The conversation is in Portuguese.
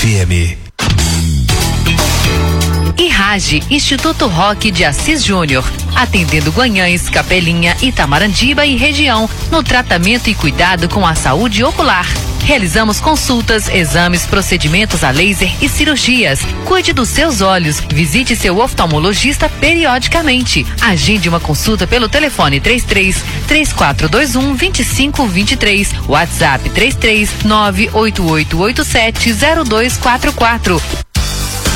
FM. IRAGE, Instituto Roque de Assis Júnior, atendendo Guanhães, Capelinha, Itamarandiba e região, no tratamento e cuidado com a saúde ocular. Realizamos consultas, exames, procedimentos a laser e cirurgias. Cuide dos seus olhos. Visite seu oftalmologista periodicamente. Agende uma consulta pelo telefone 33-3421-2523. WhatsApp 33-98887-0244.